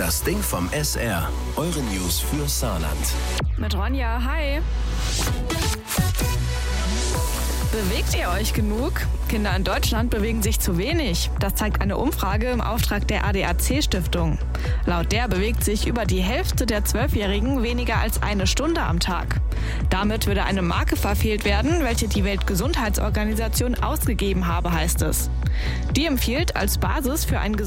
Das Ding vom SR. Eure News für Saarland. Mit Ronja, hi. Bewegt ihr euch genug? Kinder in Deutschland bewegen sich zu wenig. Das zeigt eine Umfrage im Auftrag der ADAC-Stiftung. Laut der bewegt sich über die Hälfte der 12-Jährigen weniger als eine Stunde am Tag. Damit würde eine Marke verfehlt werden, welche die Weltgesundheitsorganisation ausgegeben habe, heißt es. Die empfiehlt als Basis für ein